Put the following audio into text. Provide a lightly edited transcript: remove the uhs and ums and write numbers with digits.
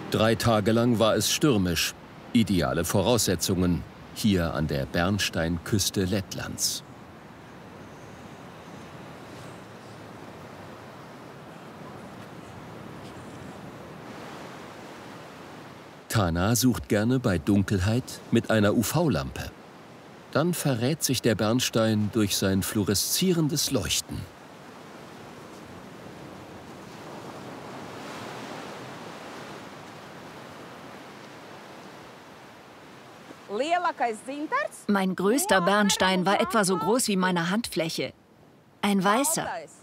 3 Tage lang war es stürmisch. Ideale Voraussetzungen hier an der Bernsteinküste Lettlands. Tana sucht gerne bei Dunkelheit mit einer UV-Lampe. Dann verrät sich der Bernstein durch sein fluoreszierendes Leuchten. Mein größter Bernstein war etwa so groß wie meine Handfläche. Ein weißer.